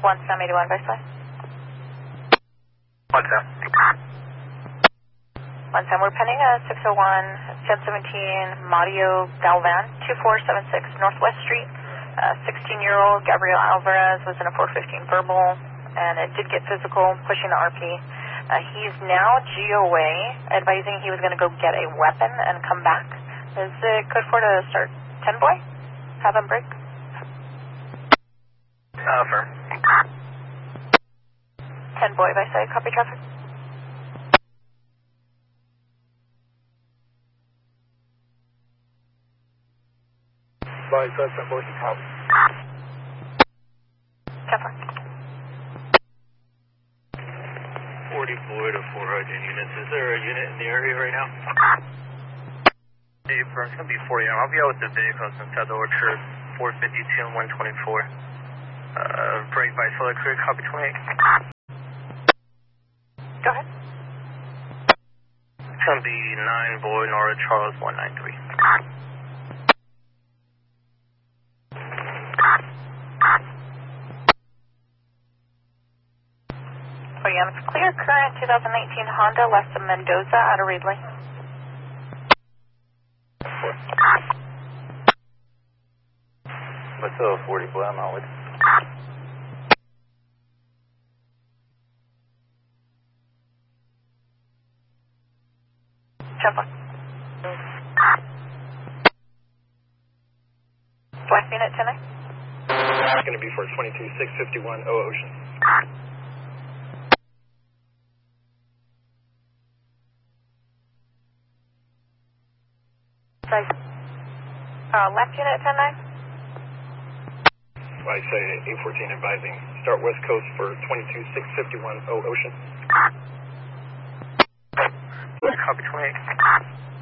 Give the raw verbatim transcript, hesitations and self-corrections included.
one Sam eighty-one, by side. one Sam. one Sam, we're pending a six oh one, ten seventeen, Mario Galvan, two four seven six Northwest Street. sixteen-year-old Gabriel Alvarez was in a four fifteen verbal, and it did get physical, pushing the R P. Uh, he's now G O A, advising he was going to go get a weapon and come back. Is it good for to start ten boy? Have him break? Uh, firm. ten boy by side, copy traffic. By side, ten boy, copy. ten four. forty Floyd to four Argent units. Is there a unit in the area right now? Hey, firm, it's going to be forty. I'll be out with the vehicles inside the orchard, four fifty-two and one twenty-four. Uh, break by Solar Creek, copy twenty-eight. Go ahead. It's going to be nine Boy, Nora Charles, one nine three. Oh yeah, it's clear current twenty nineteen Honda left of Mendoza out of Reedley. What's the forty Boy? I'm out with. Jump on. Black unit tonight? It's going to be for twenty-two six fifty-one O Ocean. Sorry. Uh, left unit ten nine? I say eight fourteen advising. Start west coast for twenty-two six fifty-one O Ocean. Copy twenty-eight.